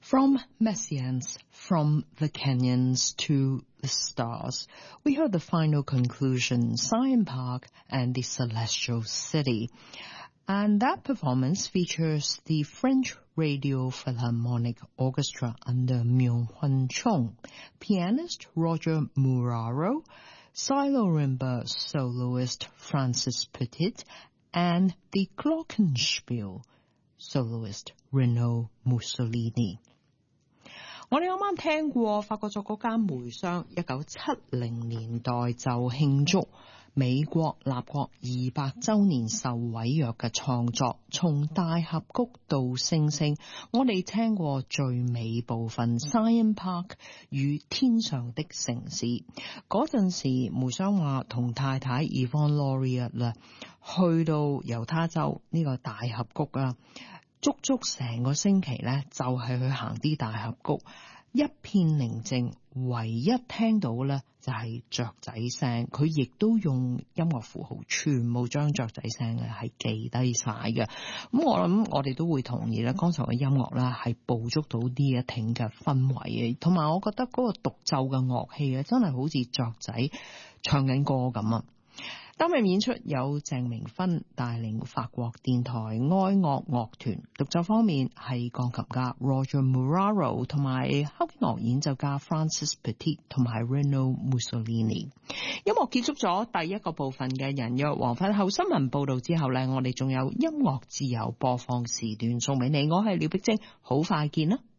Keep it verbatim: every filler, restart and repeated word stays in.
From Messiaens, from the canyons to the stars, we heard the final conclusion, Zion Park and the Celestial City. And that performance features the French Radio Philharmonic Orchestra under Myung-Hwan Chung, pianist Roger Muraro, Xylorimba soloist Francis Petit, and the Glockenspiel soloist Renaud Mussolini。我哋啱啱聽過法國作曲家梅湘一九七零年代就慶祝美國立國二百周年受委約嘅創作，從大峽谷到星星，我哋聽過最美部分 Zion Park 與天上的城市。嗰陣時梅湘話同太太 Yvonne Laurier 啦，去到猶他州呢個大峽谷啊，足足成個星期咧，就係去行啲大峽谷，一片寧靜，唯一聽到咧就係雀仔聲。佢亦都用音樂符號，全部將雀仔聲咧係記低晒嘅。咁我諗我哋都會同意咧，剛才嘅音樂咧係捕捉到呢一挺嘅氛圍嘅，同埋我覺得嗰個獨奏嘅樂器啊，真係好似雀仔唱緊歌咁啊！擔任演出有鄭明芬帶領法國電台哀樂樂團，獨奏方面係鋼琴家 Roger Muraro 同埋敲擊樂演奏家 Francis Petit 同埋 Renaud Mussolini。音樂結束咗第一個部分嘅人約黃昏後新聞報道之後呢，我哋仲有音樂自由播放時段送俾你，我係廖碧晶，好快見啦！